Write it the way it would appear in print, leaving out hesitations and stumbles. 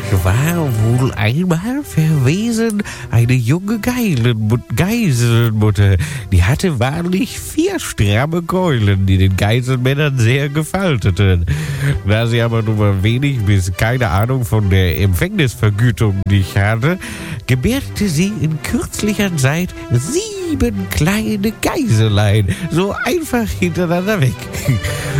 war wohl einmal verwesen eine junge Geiselmutter. Die hatte wahrlich 4 stramme Keulen, die den Geiselmännern sehr gefalteten. Da sie aber nur wenig bis keine Ahnung von der Empfängnisvergütung nicht hatte, gebärte sie in kürzlicher Zeit 7 kleine Geiselein, so einfach hintereinander weg.